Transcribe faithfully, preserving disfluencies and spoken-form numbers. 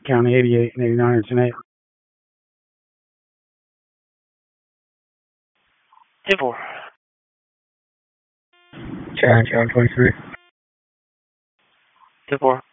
County eighty-eight and eighty-nine and ten eight. ten four. Chad, Chad twenty-three. ten four.